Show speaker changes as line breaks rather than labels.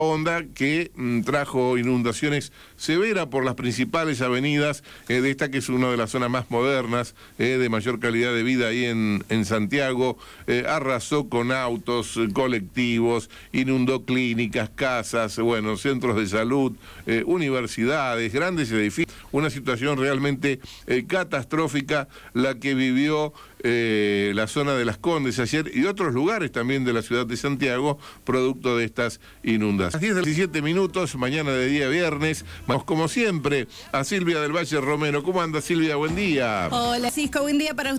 onda que trajo inundaciones severas por las principales avenidas de esta que es una de las zonas más modernas, de mayor calidad de vida ahí en Santiago. Arrasó con autos, colectivos, inundó clínicas, casas, bueno, centros de salud, universidades, grandes edificios. Una situación realmente catastrófica la que vivió la zona de Las Condes ayer y otros lugares también de la ciudad de Santiago, producto de estas inundaciones. 10:17, mañana de día viernes. Vamos como siempre a Silvia del Valle Romero. ¿Cómo anda, Silvia? Buen día.
Hola, Cisco, buen día para usted.